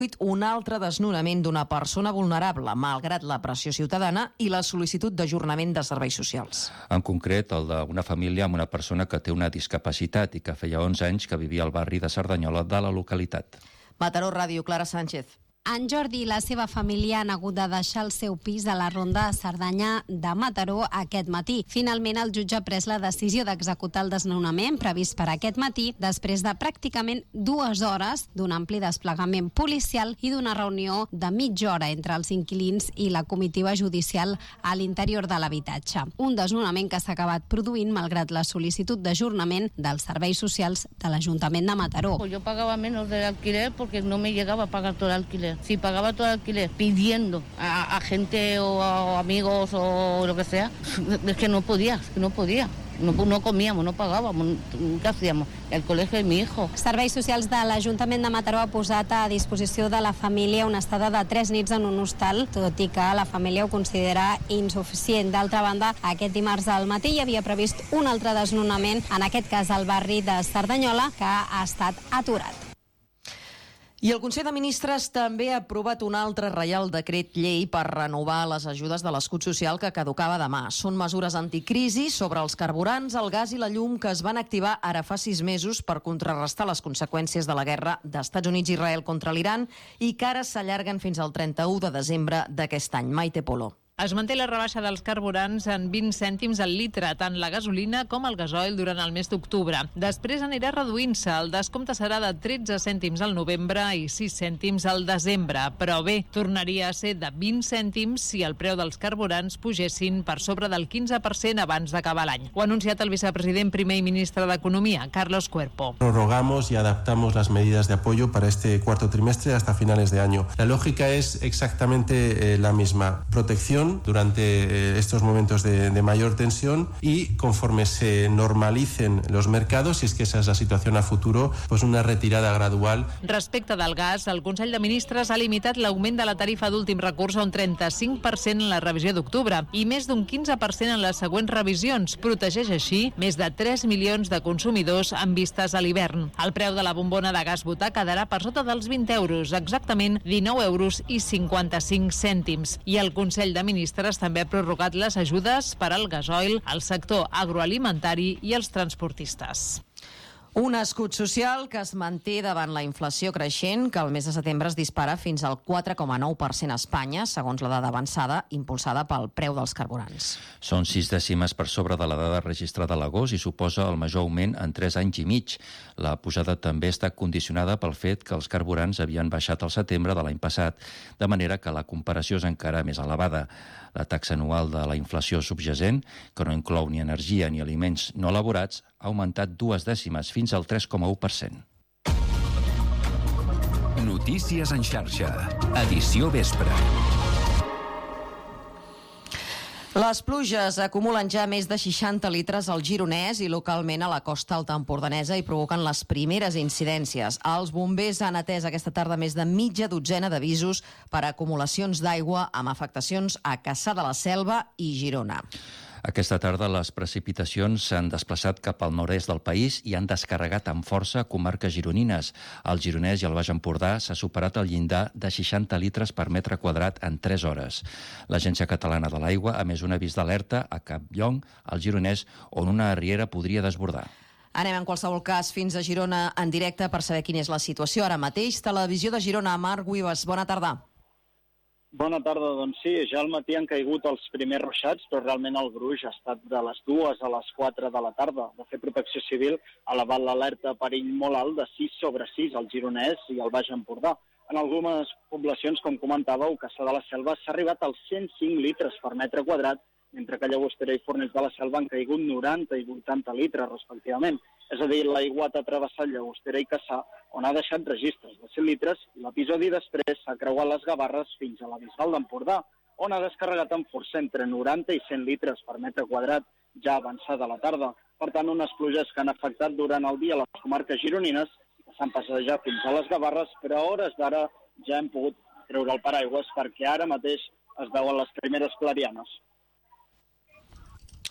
un altre desnonament d'una persona vulnerable, malgrat la pressió ciutadana i la sol·licitud d'ajornament de serveis socials. En concret, el d'una família amb una persona que té una discapacitat i que feia 11 anys que vivia al barri de Cerdanyola de la localitat. Mataró Ràdio, Clara Sánchez. En Jordi i la seva família han hagut de deixar el seu pis a la Ronda de Cerdanya de Mataró aquest matí. Finalment, el jutge ha pres la decisió d'executar el desnonament previst per aquest matí després de pràcticament 2 hores d'un ampli desplegament policial i d'una reunió de mitja hora entre els inquilins i la comitiva judicial a l'interior de l'habitatge. Un desnonament que s'ha acabat produint malgrat la sol·licitud d'ajornament dels serveis socials de l'Ajuntament de Mataró. Yo pagaba menos de alquiler porque no me llegaba a pagar todo el alquiler. Si pagaba todo el alquiler pidiendo a gente o a amigos o lo que sea, es que no podía. No comíamos, no pagábamos, ¿qué hacíamos? El colegio de mi hijo. Serveis Socials de l'Ajuntament de Mataró ha posat a disposició de la família una estada de 3 nits en un hostal, tot i que la família ho considera insuficient. D'altra banda, aquest dimarts al matí hi havia previst un altre desnonament, en aquest cas al barri de Cerdanyola, que ha estat aturat. I el Consell de Ministres també ha aprovat un altre reial decret llei per renovar les ajudes de l'escut social que caducava demà. Són mesures anticrisi sobre els carburants, el gas i la llum que es van activar ara fa 6 mesos per contrarrestar les conseqüències de la guerra d'Estats Units i Israel contra l'Iran i que ara s'allarguen fins al 31 de desembre d'aquest any. Maite Polo. Es manté la rebaixa dels carburants en 20 cèntims al litre, tant la gasolina com el gasoil durant el mes d'octubre. Després anirà reduint-se. El descompte serà de 13 cèntims al novembre i 6 cèntims al desembre. Però bé, tornaria a ser de 20 cèntims si el preu dels carburants pugessin per sobre del 15% abans d'acabar l'any. Ho ha anunciat el vicepresident primer i ministre d'Economia, Carlos Cuerpo. Prorrogamos y adaptamos las medidas de apoyo para este cuarto trimestre hasta finales de año. La lógica es exactamente la misma. Protección durante estos momentos de mayor tensión y conforme se normalicen los mercados, si es que esa es la situación a futuro, pues una retirada gradual. Respecte del gas, el Consell de Ministres ha limitat l'augment de la tarifa d'últim recurs a un 35% en la revisió d'octubre i més d'un 15% en les següents revisions. Protegeix així més de 3 milions de consumidors en vistes a l'hivern. El preu de la bombona de gas butà quedarà per sota dels 20 euros, exactament 19 euros i 55 cèntims. I el Consell de Ministres també ha prorrogat les ajudes per al gasoil, al sector agroalimentari i als transportistes. Un escut social que es manté davant la inflació creixent, que al mes de setembre es dispara fins al 4,9% a Espanya, segons la dada avançada impulsada pel preu dels carburants. Són 6 dècimes per sobre de la dada registrada a l'agost i suposa el major augment en 3 anys i mig. La pujada també està condicionada pel fet que els carburants havien baixat al setembre de l'any passat, de manera que la comparació és encara més elevada. La taxa anual de la inflació subjacent, que no inclou ni energia ni aliments no elaborats, ha augmentat 2 dècimes fins al 3,1%. Notícies en xarxa. Edició vespre. Les pluges acumulen ja més de 60 litres al Gironès i localment a la costa alta empordanesa i provoquen les primeres incidències. Els bombers han atès aquesta tarda més de mitja dotzena d'avisos per acumulacions d'aigua amb afectacions a Cassà de la Selva i Girona. Aquesta tarda les precipitacions s'han desplaçat cap al nord-est del país i han descarregat amb força comarques gironines. Al Gironès i al Baix Empordà s'ha superat el llindar de 60 litres per metre quadrat en 3 hores. L'Agència Catalana de l'Aigua ha emès un avís d'alerta a Campllong, al Gironès, on una riera podria desbordar. Anem en qualsevol cas fins a Girona en directe per saber quina és la situació ara mateix. Televisió de Girona, Marc Vives, bona tarda. Bona tarda, doncs sí, ja al matí han caigut els primers ruixats, però realment el gruix ha estat de les 2 a les 4 de la tarda. De fet, Protecció Civil ha elevat l'alerta perill molt alt de 6/6 al Gironès i al Baix Empordà. En algunes poblacions, com comentàveu, Cassà de la Selva s'ha arribat als 105 litres per metre quadrat, mentre que Llagostera i Fornells de la Selva han caigut 90 i 80 litres, respectivament. És a dir, l'aigua ha travessat Llagostera i Cassà, on ha deixat registres de 100 litres, i l'episodi després s'ha creuat les Gavarres fins a la Bisbal d'Empordà, on ha descarregat amb força entre 90 i 100 litres per metre quadrat, ja avançada la tarda. Per tant, unes pluges que han afectat durant el dia les comarques gironines, que s'han passejat fins a les Gavarres, però a hores d'ara ja hem pogut treure el paraigües perquè ara mateix es veuen les primeres clarianes.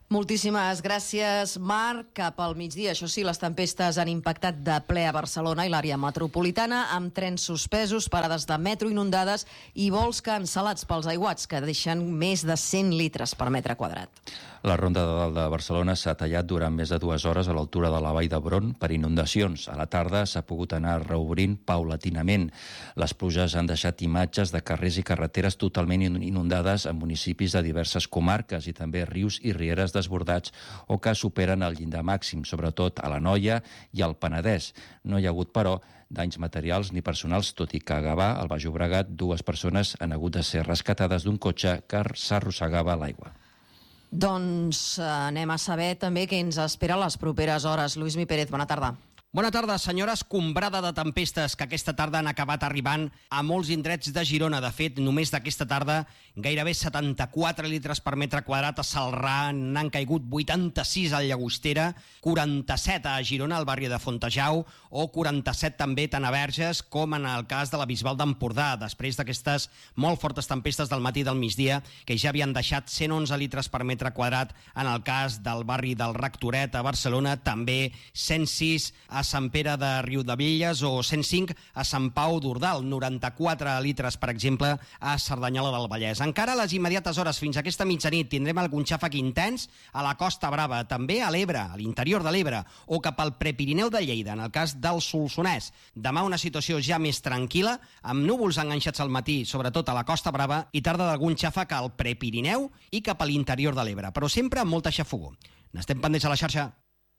Moltíssimes gràcies, Marc. Cap al migdia, això sí, les tempestes han impactat de ple a Barcelona i l'àrea metropolitana, amb trens suspesos, parades de metro inundades i vols cancel·lats pels aiguats, que deixen més de 100 litres per metre quadrat. La Ronda de Dalt de Barcelona s'ha tallat durant més de 2 hores a l'altura de la Vall d'Hebron per inundacions. A la tarda s'ha pogut anar reobrint paulatinament. Les pluges han deixat imatges de carrers i carreteres totalment inundades en municipis de diverses comarques i també rius i rieres desbordats o que superen el llindar màxim, sobretot a l'Anoia i al Penedès. No hi ha hagut, però, danys materials ni personals, tot i que a Gavà, al Baix Llobregat, 2 persones han hagut de ser rescatades d'un cotxe que s'arrossegava a l'aigua. Doncs anem a saber també què ens espera a les properes hores. Lluís Mi Pérez, bona tarda. Bona tarda, senyora. Escombrada de tempestes que aquesta tarda han acabat arribant a molts indrets de Girona. De fet, només d'aquesta tarda, gairebé 74 litres per metre quadrat a Celrà, n'han caigut 86 a Llagostera, 47 a Girona, al barri de Fontejau, o 47 també tant a Verges com en el cas de la Bisbal d'Empordà, després d'aquestes molt fortes tempestes del matí i del migdia, que ja havien deixat 111 litres per metre quadrat en el cas del barri del Rectoret a Barcelona, també 106 a Sant Pere de Riudebitlles o 105 a Sant Pau d'Ordal, 94 litres, per exemple, a Cerdanyola del Vallès. Encara a les immediates hores fins a aquesta mitjanit tindrem algun xàfec intens a la Costa Brava, també a l'Ebre, a l'interior de l'Ebre, o cap al Prepirineu de Lleida, en el cas del Solsonès. Demà una situació ja més tranquil·la, amb núvols enganxats al matí, sobretot a la Costa Brava, i tarda d'algun xàfec al Prepirineu i cap a l'interior de l'Ebre, però sempre amb molta xafogor. N'estem pendents a la xarxa.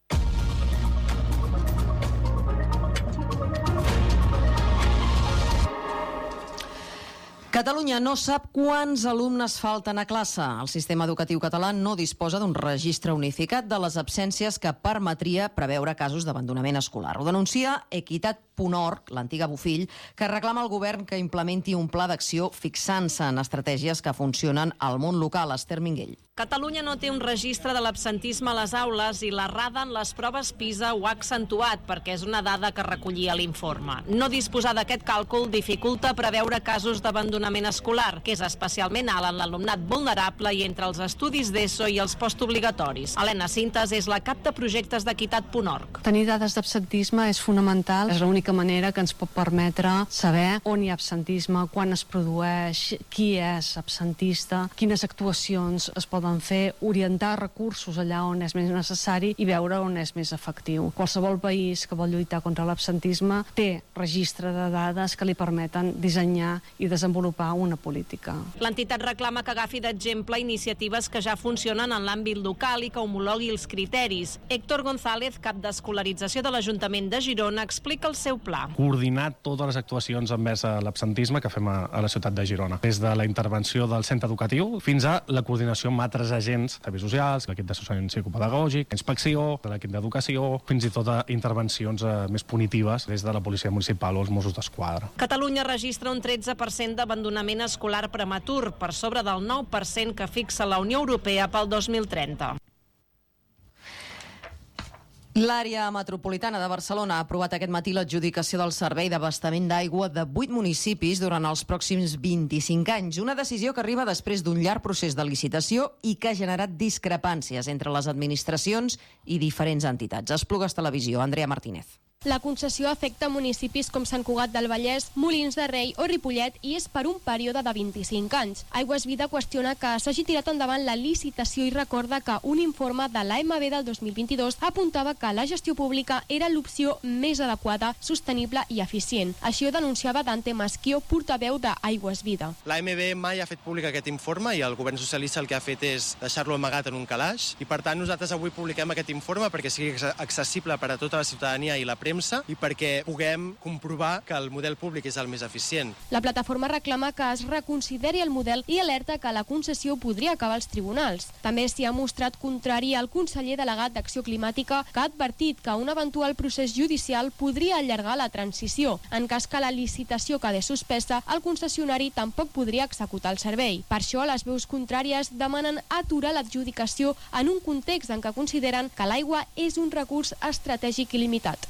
Catalunya no sap quants alumnes falten a classe. El sistema educatiu català no disposa d'un registre unificat de les absències que permetria preveure casos d'abandonament escolar. Ho denuncia Equitat.org, l'antiga Bofill, que reclama al govern que implementi un pla d'acció fixant-se en estratègies que funcionen al món local. Esther Minguell. Catalunya no té un registre de l'absentisme a les aules i l'errada en les proves PISA ho ha accentuat perquè és una dada que recollia l'informe. No disposar d'aquest càlcul dificulta preveure casos d'abandonament escolar, que és especialment alt en l'alumnat vulnerable i entre els estudis d'ESO i els postobligatoris. Helena Cintas és la cap de projectes d'Equitat.org. Tenir dades d'absentisme és fonamental, és l'única manera que ens pot permetre saber on hi ha absentisme, quan es produeix, qui és absentista, quines actuacions es poden fer, orientar recursos allà on és més necessari i veure on és més efectiu. Qualsevol país que vol lluitar contra l'absentisme té registre de dades que li permeten dissenyar i desenvolupar una política. L'entitat reclama que agafi d'exemple iniciatives que ja funcionen en l'àmbit local i que homologui els criteris. Héctor González, cap d'escolarització de l'Ajuntament de Girona, explica el seu pla. Coordinar totes les actuacions envers l'absentisme que fem a la ciutat de Girona, des de la intervenció del centre educatiu fins a la coordinació amb altres agents, serveis socials, l'equip d'assessorament psicopedagògic, inspecció, de l'equip d'educació, fins i tot a intervencions més punitives des de la policia municipal o els Mossos d'Esquadra. Catalunya registra un 13% d'abandonament escolar prematur, per sobre del 9% que fixa la Unió Europea pel 2030. L'àrea metropolitana de Barcelona ha aprovat aquest matí l'adjudicació del servei d'abastament d'aigua de 8 municipis durant els pròxims 25 anys. Una decisió que arriba després d'un llarg procés de licitació i que ha generat discrepàncies entre les administracions i diferents entitats. Esplugues Televisió, Andrea Martínez. La concessió afecta municipis com Sant Cugat del Vallès, Molins de Rei o Ripollet i és per un període de 25 anys. Aigües Vida qüestiona que s'hagi tirat endavant la licitació i recorda que un informe de l'AMB del 2022 apuntava que la gestió pública era l'opció més adequada, sostenible i eficient. Així ho denunciava Dante Masquió, portaveu d'Aigües Vida. L'AMB mai ha fet públic aquest informe i el govern socialista el que ha fet és deixar-lo amagat en un calaix i per tant nosaltres avui publiquem aquest informe perquè sigui accessible per a tota la ciutadania i la premsa i perquè puguem comprovar que el model públic és el més eficient. La plataforma reclama que es reconsideri el model i alerta que la concessió podria acabar als tribunals. També s'hi ha mostrat contrari al conseller delegat d'Acció Climàtica, que ha advertit que un eventual procés judicial podria allargar la transició. En cas que la licitació quedés suspesa, el concessionari tampoc podria executar el servei. Per això, les veus contràries demanen aturar l'adjudicació en un context en què consideren que l'aigua és un recurs estratègic i limitat.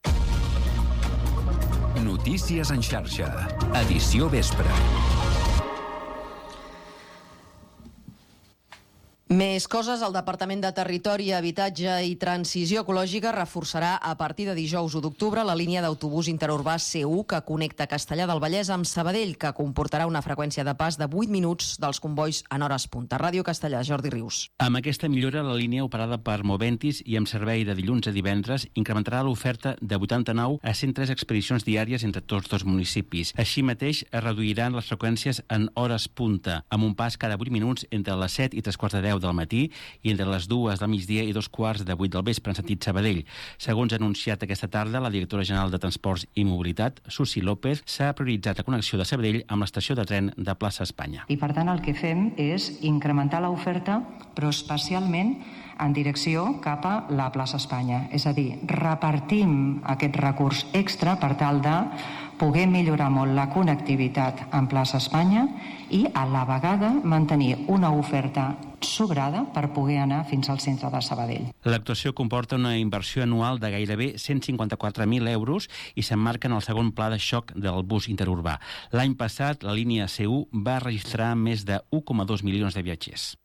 Notícies en xarxa. Edició vespre. Més coses, el Departament de Territori, Habitatge i Transició Ecològica reforçarà a partir de dijous 1 d'octubre la línia d'autobús interurbà C1 que connecta Castellar del Vallès amb Sabadell, que comportarà una freqüència de pas de 8 minuts dels convois en hores punta. Ràdio Castellar, Jordi Rius. Amb aquesta millora, la línia operada per Moventis i amb servei de dilluns a divendres incrementarà l'oferta de 89 a 103 expedicions diàries entre tots dos municipis. Així mateix, es reduiran les freqüències en hores punta, amb un pas cada 8 minuts entre les 7 i 3:15 del matí i entre les 2 del migdia i 2:15 del vespre en sentit Sabadell. Segons ha anunciat aquesta tarda la directora general de Transports i Mobilitat, Susi López, s'ha prioritzat la connexió de Sabadell amb l'estació de tren de Plaça Espanya. I per tant el que fem és incrementar l'oferta, però especialment en direcció cap a la plaça Espanya. És a dir, repartim aquest recurs extra per tal de poder millorar molt la connectivitat en plaça Espanya i a la vegada mantenir una oferta sobrada per poder anar fins al centre de Sabadell. L'actuació comporta una inversió anual de gairebé 154.000 euros i s'emmarca en el segon pla de xoc del bus interurbà. L'any passat, la línia C1 va registrar més de 1,2 milions de viatgers.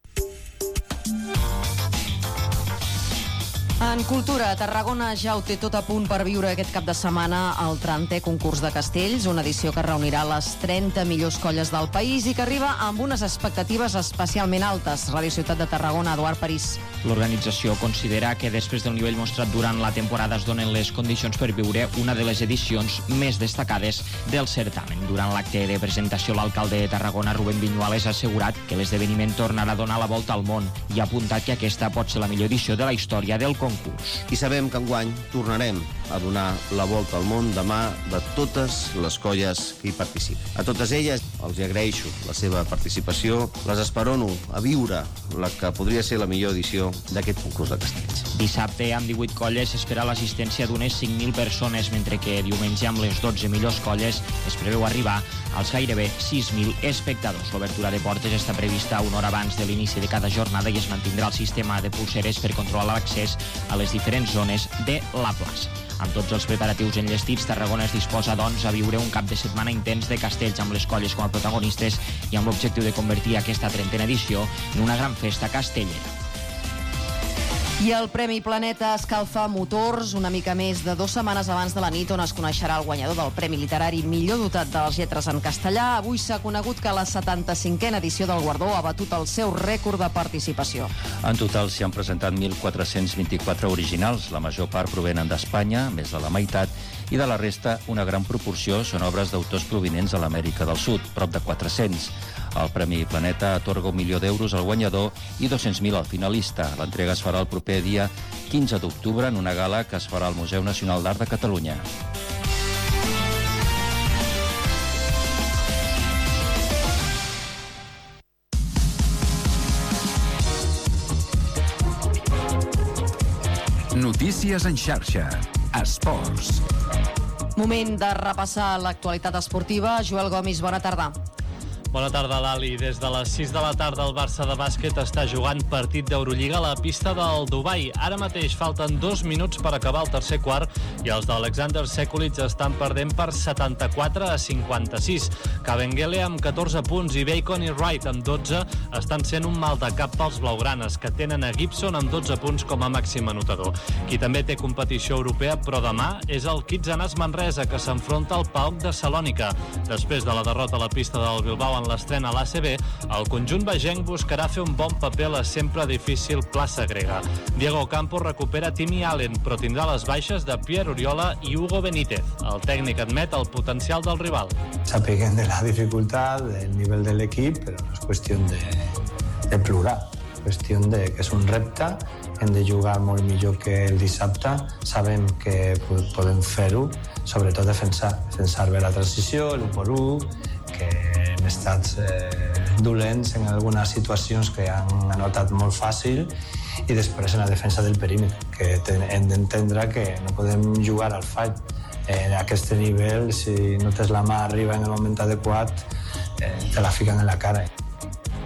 En cultura, Tarragona ja ho té tot a punt per viure aquest cap de setmana el 30è concurs de castells, una edició que reunirà les 30 millors colles del país i que arriba amb unes expectatives especialment altes. Ràdio Ciutat de Tarragona, Eduard París. L'organització considera que després del nivell mostrat durant la temporada es donen les condicions per viure una de les edicions més destacades del certamen. Durant l'acte de presentació, l'alcalde de Tarragona, Rubén Viñuales, ha assegurat que l'esdeveniment tornarà a donar la volta al món i ha apuntat que aquesta pot ser la millor edició de la història del concurs. I sabem que enguany tornarem a donar la volta al món de mà de totes les colles que hi participen. A totes elles els agraeixo la seva participació, les esperono a viure la que podria ser la millor edició d'aquest concurs de castells. Dissabte, amb 18 colles, s'espera l'assistència d'unes 5.000 persones, mentre que diumenge, amb les 12 millors colles, es preveu arribar als gairebé 6.000 espectadors. L'obertura de portes està prevista una hora abans de l'inici de cada jornada i es mantindrà el sistema de pulseres per controlar l'accés a les diferents zones de la plaça. Amb tots els preparatius enllestits, Tarragona es disposa, doncs, a viure un cap de setmana intens de castells amb les colles com a protagonistes i amb l'objectiu de convertir aquesta 30a edició en una gran festa castellera. I el Premi Planeta escalfa motors una mica més de 2 setmanes abans de la nit, on es coneixerà el guanyador del Premi Literari millor dotat de les lletres en castellà. Avui s'ha conegut que la 75a edició del guardó ha batut el seu rècord de participació. En total s'hi han presentat 1.424 originals, la major part provenen d'Espanya, més de la meitat, i de la resta una gran proporció són obres d'autors provinents de l'Amèrica del Sud, prop de 400. El Premi Planeta atorga 1 milió d'euros al guanyador i 200.000 al finalista. L'entrega es farà el proper dia 15 d'octubre en una gala que es farà al Museu Nacional d'Art de Catalunya. Notícies en xarxa. Esports. Moment de repassar l'actualitat esportiva. Joel Gomis, bona tarda. Bona tarda, Lali. Des de les 6 de la tarda el Barça de bàsquet està jugant partit d'Eurolliga a la pista del Dubai. Ara mateix falten 2 minuts per acabar el tercer quart i els d'Alexander Sekulic estan perdent per 74-56. Kabengele amb 14 punts i Bacon i Wright amb 12 estan sent un mal de cap pels blaugranes, que tenen a Gibson amb 12 punts com a màxim anotador. Qui també té competició europea, però demà, és el Kitsanàs Manresa, que s'enfronta al PAOK de Salònica. Després de la derrota a la pista del Bilbao en l'estrena a l'ACB, el conjunt bagenc buscarà fer un bon paper a la sempre difícil plaça grega. Diego Campos recupera Timmy Allen, però tindrà les baixes de Pierre Oriola i Hugo Benítez. El tècnic admet el potencial del rival. Sapiguen de la dificultat, del nivell de l'equip, però no és qüestió de plorar. És qüestió de que és un repte, hem de jugar molt millor que el dissabte, sabem que podem fer-ho, sobretot defensar bé la transició, l'1x1, que hem estat dolents en algunes situacions que han anotat molt fàcil, i després en la defensa del perímetre, que hem d'entendre que no podem jugar al fall. En aquest nivell, si no tens la mà arriba en el moment adequat, te la fiquen en la cara.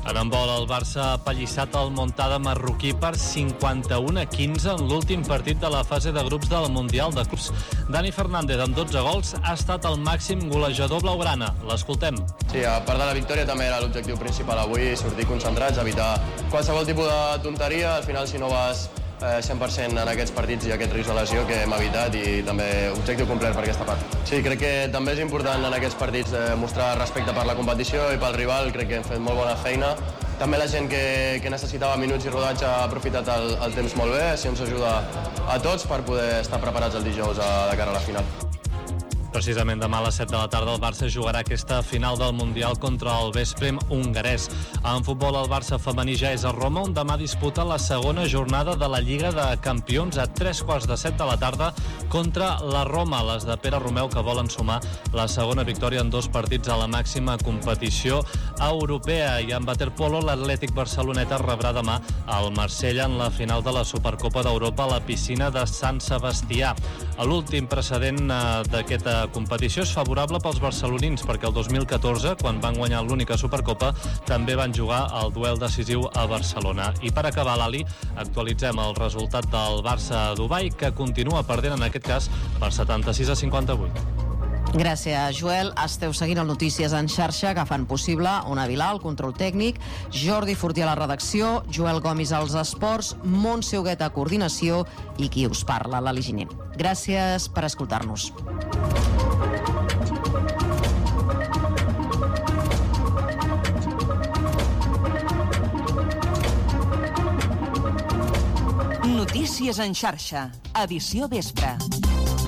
En handbol, el Barça ha pallissat el Montcada marroquí per 51-15 en l'últim partit de la fase de grups del Mundial de Clubs. Dani Fernández, amb 12 gols, ha estat el màxim golejador blaugrana. L'escoltem. Sí, a part de la victòria també era l'objectiu principal avui, sortir concentrats, evitar qualsevol tipus de tonteria. Al final, si no vas 100% en aquests partits i aquest risc de lesió que hem evitat, i també objectiu complet per aquesta part. Sí, crec que també és important en aquests partits mostrar respecte per la competició i pel rival. Crec que hem fet molt bona feina. També la gent que necessitava minuts i rodatge ha aprofitat el temps molt bé. Això ens ajuda a tots per poder estar preparats el dijous de cara a la final. Precisament demà a les 7 de la tarda el Barça jugarà aquesta final del Mundial contra el Veszprém hongarès. En futbol, el Barça femení ja és a Roma, on demà disputa la segona jornada de la Lliga de Campions a 7:15 de la tarda contra la Roma, les de Pere Romeu, que volen sumar la segona victòria en 2 partits a la màxima competició europea. I en waterpolo, l'Atlètic Barceloneta rebrà demà el Marsella en la final de la Supercopa d'Europa a la piscina de Sant Sebastià. L'últim precedent d'aquesta competició és favorable pels barcelonins, perquè el 2014, quan van guanyar l'única Supercopa, també van jugar el duel decisiu a Barcelona. I per acabar, l'Ali, actualitzem el resultat del Barça a Dubai, que continua perdent, en aquest cas, per 76-58. Gràcies, Joel. Esteu seguint el Notícies en xarxa, que fan possible Ona Vilà, el control tècnic, Jordi Fortí a la redacció, Joel Gomis als esports, Montse Huguet a coordinació i qui us parla, l'Ali Giner. Gràcies per escoltar-nos. Notícies en xarxa, edició vespre.